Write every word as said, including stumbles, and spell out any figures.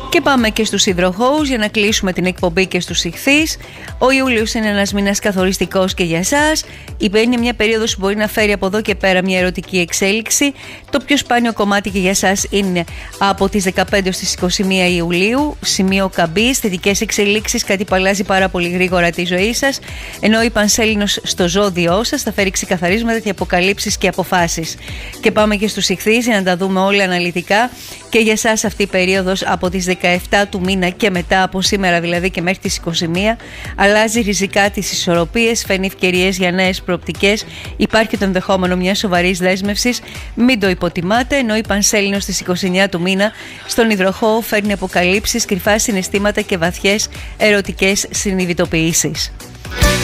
Και πάμε και στους υδροχόους για να κλείσουμε την εκπομπή και στους ιχθύς. Ο Ιούλιος είναι ένας μήνας καθοριστικός και για εσάς. Είναι μια περίοδος που μπορεί να φέρει από εδώ και πέρα μια ερωτική εξέλιξη. Το πιο σπάνιο κομμάτι και για εσάς είναι από τις δεκαπέντε στις είκοσι μία Ιουλίου. Σημείο καμπής, θετικές εξελίξεις, κάτι που αλλάζει πάρα πολύ γρήγορα τη ζωή σας. Ενώ η Πανσέλινος στο ζώδιό σας θα φέρει ξεκαθαρίσματα και αποκαλύψεις και αποφάσεις. Και πάμε και στους ιχθύς για να τα δούμε όλα αναλυτικά. Και για εσάς αυτή η περίοδος από τις δεκαεπτά του μήνα και μετά, από σήμερα δηλαδή και μέχρι τις είκοσι μία, αλλάζει ριζικά τις ισορροπίες, φέρνει ευκαιρίες για νέες προοπτικές. Υπάρχει το ενδεχόμενο μιας σοβαρής δέσμευσης, μην το υποτιμάτε. Ενώ η Πανσέλινος στις είκοσι εννέα του μήνα στον υδροχόο φέρνει αποκαλύψεις, κρυφά συναισθήματα και βαθιές ερωτικές συνειδητοποιήσεις.